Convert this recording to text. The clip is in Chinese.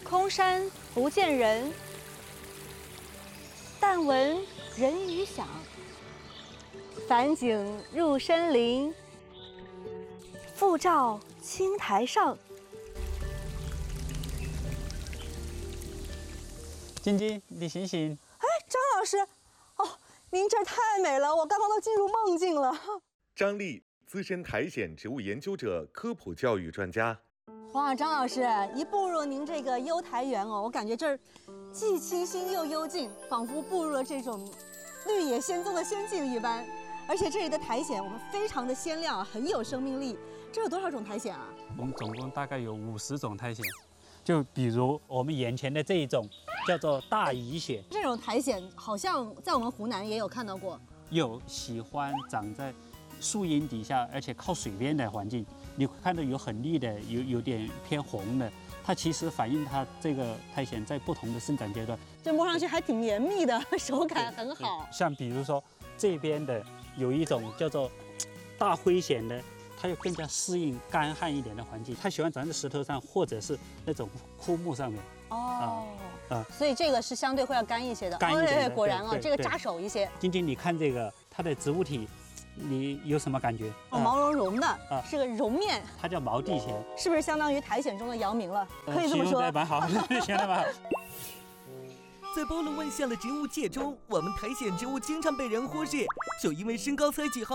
空山不见人，但闻人语响。返景入深林，复照青苔上。 晶晶，你醒醒！ 哎，张老师，哦，您这儿太美了，我刚刚都进入梦境了。 张丽，资深苔藓植物研究者、科普教育专家。 哇，张老师，一步入您这个优苔园哦，我感觉这儿既清新又幽静，仿佛步入了这种绿野仙踪的仙境一般。而且这里的苔藓我们非常的鲜亮，很有生命力。这有多少种苔藓啊？ 我们总共大概有50种苔藓，就比如我们眼前的这一种叫做大蚁藓。 这种苔藓好像在我们湖南也有看到过。 有喜欢长在树荫底下，而且靠水边的环境，你会看到有很绿的，有点偏红的。它其实反映它这个苔藓在不同的生长阶段， 这摸上去还挺绵密的，手感很好。 像比如说这边的有一种叫做大灰藓的，它又更加适应干旱一点的环境，它喜欢长在石头上或者是那种枯木上面。 所以这个是相对会要干一些的。 干一点的果然啊， 对这个扎手一些。 晶晶，你看这个它的植物体，你有什么感觉？ 毛茸茸的，是个绒面， 它叫毛地藓， 是不是相当于苔藓中的姚明了？可以这么说。 形容得蛮好，形容得蛮好。 在包罗万象的植物界中，我们苔藓植物经常被人忽视，就因为身高才几毫